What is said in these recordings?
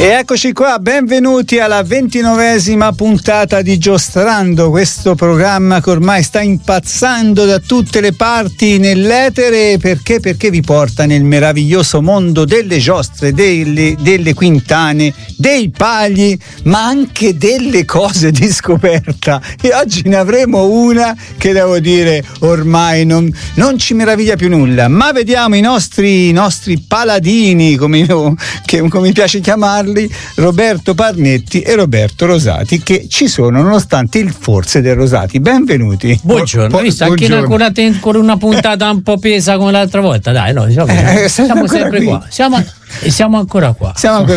E eccoci qua, benvenuti alla 29esima puntata di Giostrando, questo programma che ormai sta impazzando da tutte le parti nell'etere, perché vi porta nel meraviglioso mondo delle giostre, delle quintane, dei pagli, ma anche delle cose di scoperta. E oggi ne avremo una che devo dire ormai non ci meraviglia più nulla, ma vediamo i nostri paladini, come mi piace chiamarli, Roberto Parnetti e Roberto Rosati, che ci sono nonostante il forse del Rosati. Benvenuti. Buongiorno. Anche ancora una puntata un po' pesa come l'altra volta. Dai, no, siamo sempre qua. Siamo ancora qua.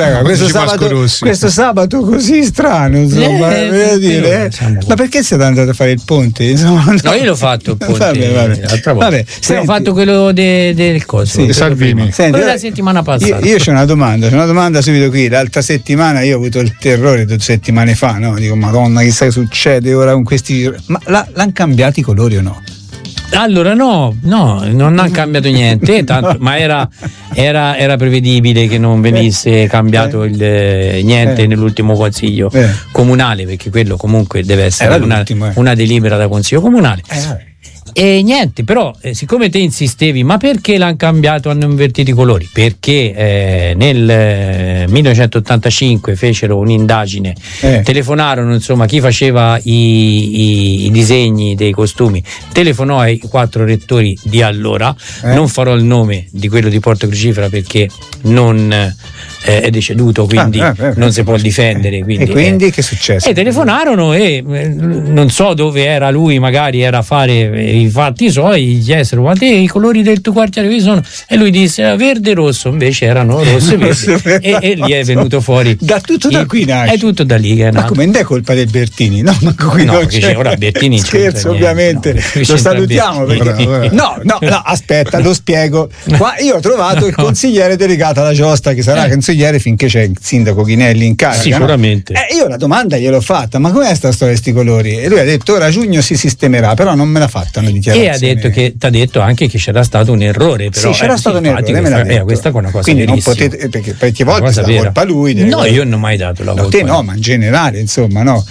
Questo sabato così strano, insomma, voglio dire. Ma perché siete andati a fare il ponte? Insomma, no, io l'ho fatto il ponte l'altra volta. Ho fatto quello del coso. Sì, Salvini. Senti, la settimana passata. Io c'ho una domanda subito qui. L'altra settimana io ho avuto il terrore 2 settimane fa, no? Dico, Madonna, chissà che succede ora con questi. Ma l'hanno cambiato i colori o no? Allora no, non ha cambiato niente, tanto, ma era prevedibile che non venisse cambiato niente nell'ultimo consiglio comunale, perché quello comunque deve essere una delibera da consiglio comunale. E niente, però siccome te insistevi, ma perché l'hanno cambiato, hanno invertito i colori? Perché nel 1985 fecero un'indagine, telefonarono, insomma, chi faceva i disegni dei costumi telefonò ai 4 rettori di allora, non farò il nome di quello di Porto Crocifera perché non è deceduto, quindi non si può difendere, quindi, e quindi che è successo? E telefonarono e non so dove era lui, magari era a fare i fatti suoi, gli chiesero ma te i colori del tuo quartiere qui sono, e lui disse verde e rosso, invece erano rosso e verde e lì è venuto fuori da qui nasce, è tutto da lì che è nato. Ma come non è colpa del Bertini? No, ma qui no, non c'è. Ora Bertini scherzo, ovviamente lo salutiamo perché... no, aspetta, lo spiego. Qua io ho trovato il consigliere delegato alla giostra, che sarà consigliere finché c'è il sindaco Chinelli in carica, sicuramente, no? Io la domanda gliel'ho fatta, ma com'è sta storia di sti colori? E lui ha detto ora a giugno si sistemerà, però non me l'ha fatta una dichiarazione. E ha detto che t'ha detto anche che c'era stato un errore, però sì, c'era stato un errore, me l'ha detto. Questa è una cosa quindi verissima. Non potete, perché parecchie volte la colpa lui no, io non ho mai dato la colpa. Te no, ma in generale, insomma, no.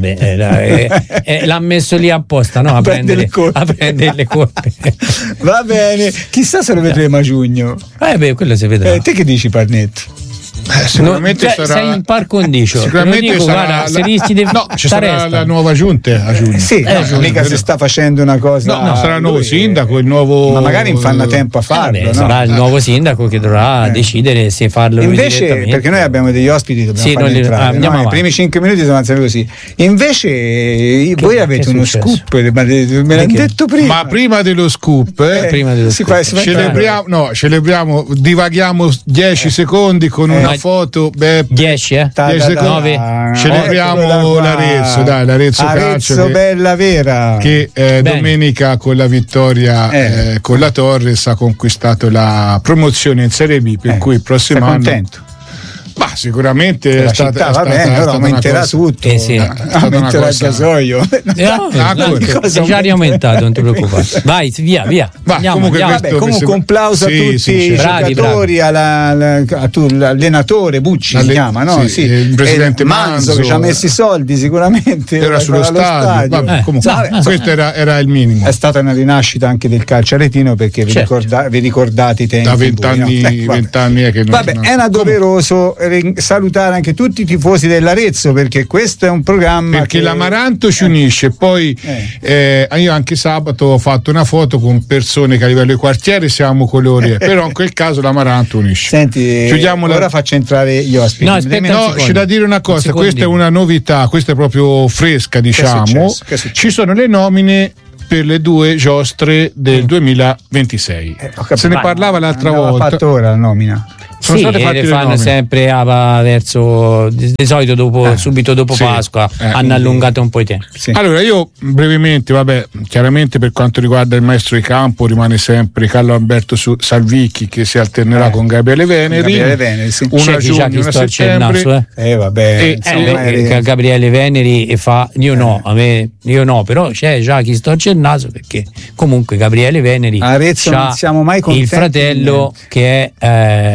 Vabbè, l'ha messo lì apposta, no? A prendere le colpe. Va bene, chissà se lo vedremo a giugno. Quello si vedrà. Te che dici, Parnetti? Sicuramente sarà, sei in par condicio. Sicuramente sarà ci sarà la nuova giunta a giugno. Mica si sta facendo una cosa. No, sarà il nuovo sindaco, il nuovo. Ma magari fanno tempo a farlo. No? Sarà il nuovo sindaco che dovrà decidere se farlo. Invece, perché noi abbiamo degli ospiti, dobbiamo farli entrare. I primi 5 minuti sono andati così. Invece, voi avete uno scoop, me l'hanno detto prima. Ma prima dello scoop, celebriamo, divaghiamo 10 secondi con una foto, 10 secondi. Celebriamo l'Arezzo Calcio, bella vera, che domenica con la vittoria con la Torres ha conquistato la promozione in Serie B, per cui il prossimo anno contento? Ma sicuramente è stata aumenterà tutto, aumenterà il gasoio, è già riaumentato, non ti preoccupare. Vai, via. Comunque un plauso a tutti i giocatori, all'allenatore Bucci si chiama, no? Sì. Il presidente Manzo che ci ha messo i soldi sicuramente, era sullo stadio. Questo era il minimo. È stata una rinascita anche del calcio aretino, perché vi ricordate i tempi da 20 anni è che non è doveroso salutare anche tutti i tifosi dell'Arezzo, perché questo è un programma perché l'Amaranto ci unisce. Poi io anche sabato ho fatto una foto con persone che a livello di quartiere siamo colori, però in quel caso l'Amaranto unisce. Senti, ora faccio entrare gli ospiti. C'è da dire una cosa, questa è una novità, questa è proprio fresca, diciamo. Ci sono le nomine per le 2 giostre del 2026. Se ne parlava l'altra volta. Fatto ora la nomina. Sono state fatte le fanno sempre verso di solito subito dopo Pasqua, hanno allungato un po' i tempi. Allora io brevemente, chiaramente per quanto riguarda il maestro di campo rimane sempre Carlo Alberto Salvicchi, che si alternerà con Gabriele Veneri, una giugno, una settembre. Gabriele Veneri fa io no, però c'è già chi storce il naso, perché comunque Gabriele Veneri non siamo mai il fratello che è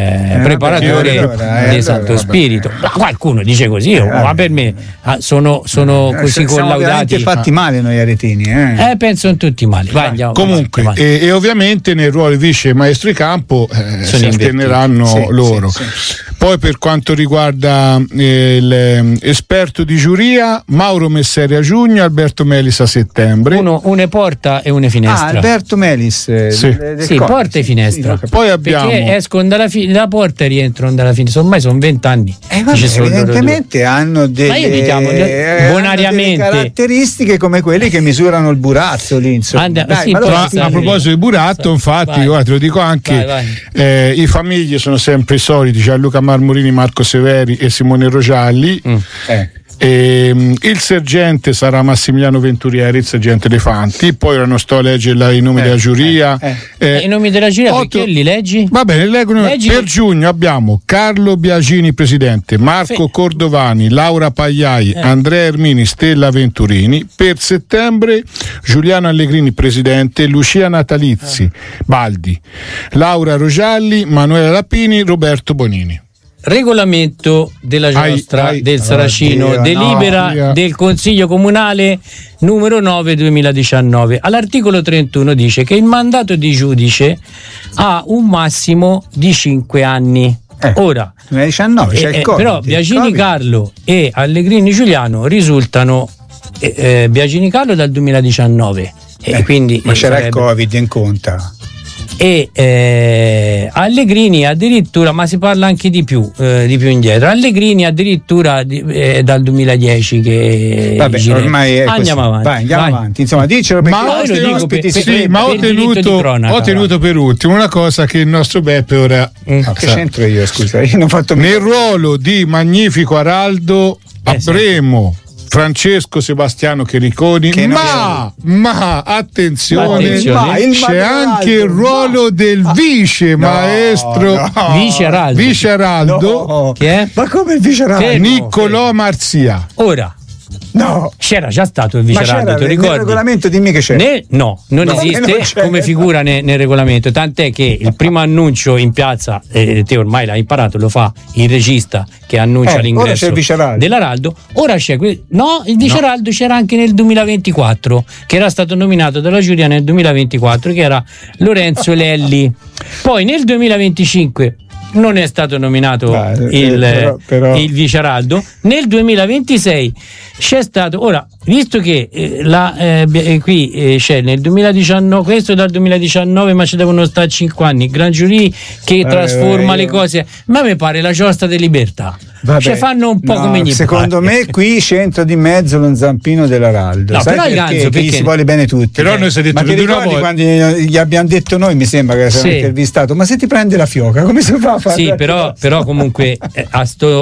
preparatore di Santo Spirito. Ma qualcuno dice così, ma per me sono così collaudati. Fatti male noi aretini. Penso tutti male. Vai, andiamo, comunque, e ovviamente nel ruolo di vice maestro di campo si alterneranno loro. Sì. Poi per quanto riguarda l'esperto di giuria, Mauro Messeri a giugno, Alberto Melis a settembre. Une porta e une finestra. Alberto Melis. Sì, porta e finestra. Poi abbiamo. Perché escono dalla porta e rientrano dalla finestra. Ormai sono 20 anni. Evidentemente hanno delle caratteristiche come quelli che misurano il burazzo lì. A proposito di buratto, infatti, guarda, te lo dico anche, i famiglie sono sempre i soliti, Gianluca Marmorini, Marco Severi e Simone Rogialli. Il sergente sarà Massimiliano Venturieri, il sergente Elefanti. Poi ora non sto a leggere i nomi della giuria. I nomi della giuria perché li leggi? Va bene, leggi. Per giugno abbiamo Carlo Biagini presidente, Marco Cordovani, Laura Pagliai, Andrea Ermini, Stella Venturini. Per settembre Giuliano Allegrini presidente, Lucia Natalizzi Baldi, Laura Rogialli, Manuela Lapini, Roberto Bonini. Regolamento della giostra del Saracino, delibera del Consiglio Comunale numero 9 2019. All'articolo 31 dice che il mandato di giudice ha un massimo di 5 anni. Ora 2019 c'è il Covid, però Biagini Carlo e Allegrini Giuliano risultano Biagini Carlo dal 2019 quindi ma c'era il Covid in conta. E Allegrini addirittura, ma si parla anche di più indietro. Allegrini addirittura dal 2010 che vabbè, ormai è andiamo avanti. Insomma, dicelo perché ho tenuto per ultimo una cosa che il nostro Beppe ora che c'entro io, scusa, io non ho fatto nel ruolo di Magnifico Araldo avremo Francesco Sebastiano Chericoni, ma attenzione, c'è anche il ruolo del vice maestro Vice Araldo. Che è? Ma come il vice Araldo? Niccolò Marzia. Ora c'era già stato il vice Araldo, ti ricordi? Nel regolamento dimmi che c'è. Non esiste come figura nel regolamento, tant'è che il primo annuncio in piazza, te ormai l'hai imparato, lo fa il regista che annuncia l'ingresso dell'Araldo. Ora c'è il vice Araldo c'era anche nel 2024, che era stato nominato dalla giuria nel 2024, che era Lorenzo Lelli. Poi nel 2025 non è stato nominato il vice Araldo. Nel 2026 c'è stato, ora visto che qui c'è nel 2019, questo dal 2019, ma ci devono stare 5 anni, Gran Giurì che trasforma le cose, ma mi pare la giostra di libertà. Cioè fanno un po' come gli secondo me qui c'entra di mezzo lo zampino dell'Araldo. Sai perché si vuole bene tutti. Però noi si è detto ma ti ricordi quando gli abbiamo detto noi, mi sembra che siamo intervistato, ma se ti prende la fioca come si fa a fare? Sì, però comunque a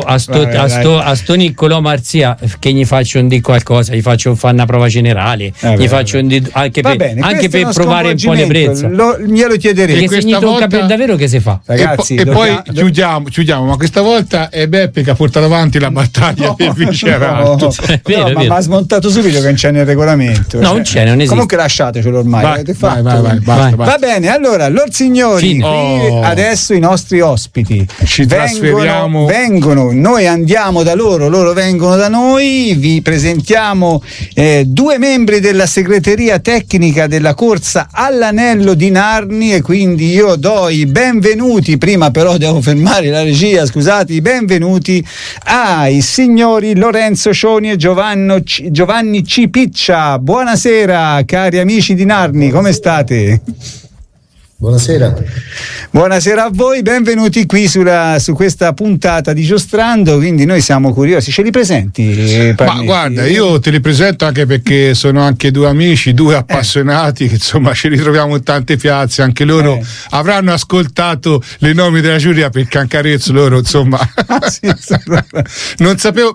sto Niccolò Marzia che gli faccio di qualcosa, gli faccio fare una prova generale, gli faccio anche per provare un po' l'ebbrezza. Glielo chiederemo. Perché se gli tocca per davvero che si fa? Ragazzi, poi chiudiamo, ma questa volta è Beppe che ha portato avanti la battaglia del vice Araldo. Ma ha smontato subito che non c'è nel regolamento. No, non c'è, non esiste. Comunque lasciatecelo ormai. Vai, basta. Va bene, allora, lor signori, adesso i nostri ospiti ci trasferiamo. Vengono, noi andiamo da loro vengono da noi. Vi presentiamo 2 membri della segreteria tecnica della corsa all'anello di Narni, e quindi io do i benvenuti, prima però devo fermare la regia, scusate, i benvenuti ai signori Lorenzo Cioni e Giovanni Cipiccia. Buonasera cari amici di Narni, come state? Buonasera a voi, benvenuti qui su questa puntata di Giostrando. Quindi noi siamo curiosi, ce li presenti? Ma guarda, io te li presento anche perché sono anche 2 amici, 2 appassionati che insomma ci ritroviamo in tante piazze, anche loro avranno ascoltato le nomi della giuria per Cancarezzo, loro insomma non sapevo.